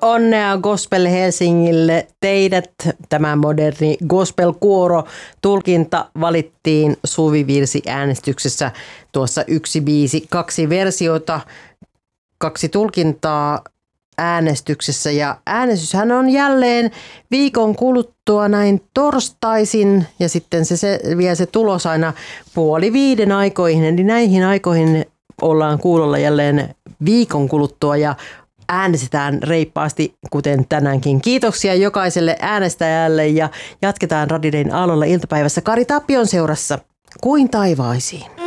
onnea Gospel Helsingille. Teidät, tämä moderni gospel-kuoro tulkinta, valittiin suvivirsi-äänestyksessä. Tuossa 1 biisi, 2 versiota, 2 tulkintaa äänestyksessä. Ja äänestyshän on jälleen viikon kuluttua näin torstaisin ja sitten se vie se tulos aina 4:30 aikoihin. Eli näihin aikoihin ollaan kuulolla jälleen viikon kuluttua ja äänestetään reippaasti, kuten tänäänkin. Kiitoksia jokaiselle äänestäjälle ja jatketaan Radio Dayn aallolla iltapäivässä Kari Tapion seurassa kuin taivaisiin.